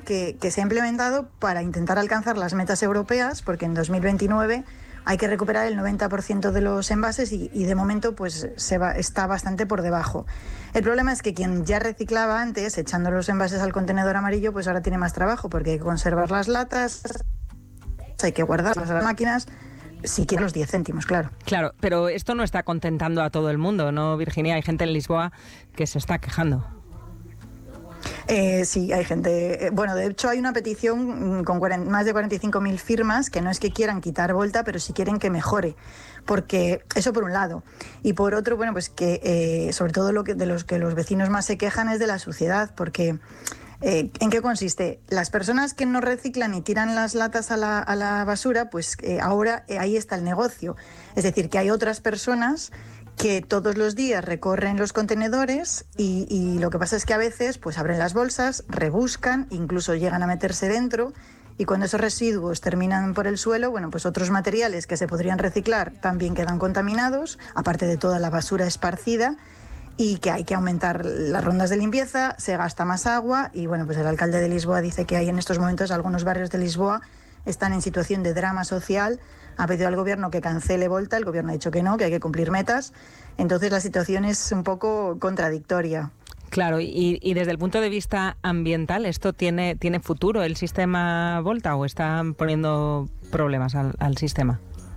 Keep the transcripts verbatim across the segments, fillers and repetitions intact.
que, que se ha implementado para intentar alcanzar las metas europeas, porque en dos mil veintinueve hay que recuperar el noventa por ciento de los envases y, y de momento pues se va, está bastante por debajo. El problema es que quien ya reciclaba antes, echando los envases al contenedor amarillo, pues ahora tiene más trabajo, porque hay que conservar las latas, hay que guardarlas en las máquinas, si quiere los diez céntimos, claro. Claro, pero esto no está contentando a todo el mundo, ¿no, Virginia? Hay gente en Lisboa que se está quejando. Eh, sí, hay gente. Eh, bueno, de hecho hay una petición con cuarenta, más de cuarenta y cinco mil firmas que no es que quieran quitar Volta, pero sí quieren que mejore. Porque eso por un lado. Y por otro, bueno, pues que eh, sobre todo lo que de los que los vecinos más se quejan es de la suciedad, porque eh, ¿en qué consiste? Las personas que no reciclan y tiran las latas a la, a la basura, pues eh, ahora eh, ahí está el negocio. Es decir, que hay otras personas que todos los días recorren los contenedores y, y lo que pasa es que a veces pues abren las bolsas, rebuscan, incluso llegan a meterse dentro, y cuando esos residuos terminan por el suelo, bueno, pues otros materiales que se podrían reciclar también quedan contaminados, aparte de toda la basura esparcida, y que hay que aumentar las rondas de limpieza, se gasta más agua y bueno, pues el alcalde de Lisboa dice que hay en estos momentos algunos barrios de Lisboa están en situación de drama social. Ha pedido al gobierno que cancele Volta, el gobierno ha dicho que no, que hay que cumplir metas. Entonces la situación es un poco contradictoria. Claro, y, y desde el punto de vista ambiental, ¿esto tiene, tiene futuro el sistema Volta o están poniendo problemas al, al sistema?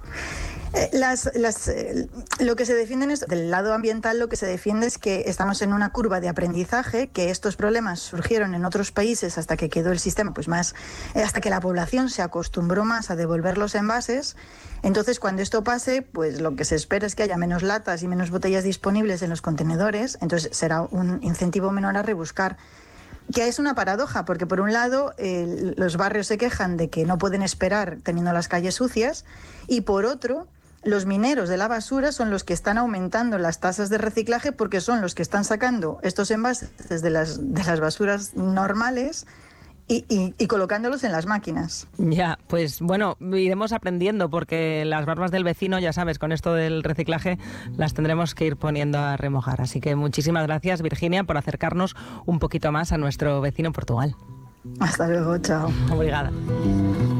Las, las, eh, lo que se defiende es, del lado ambiental, lo que se defiende es que estamos en una curva de aprendizaje, que estos problemas surgieron en otros países hasta que quedó el sistema, pues más, eh, hasta que la población se acostumbró más a devolver los envases. Entonces, cuando esto pase, pues lo que se espera es que haya menos latas y menos botellas disponibles en los contenedores, entonces será un incentivo menor a rebuscar. Que es una paradoja, porque por un lado eh, los barrios se quejan de que no pueden esperar teniendo las calles sucias, y por otro, los mineros de la basura son los que están aumentando las tasas de reciclaje porque son los que están sacando estos envases de las, de las basuras normales y, y, y colocándolos en las máquinas. Ya, pues bueno, iremos aprendiendo porque las barbas del vecino, ya sabes, con esto del reciclaje las tendremos que ir poniendo a remojar. Así que muchísimas gracias, Virginia, por acercarnos un poquito más a nuestro vecino Portugal. Hasta luego, chao. Obrigada.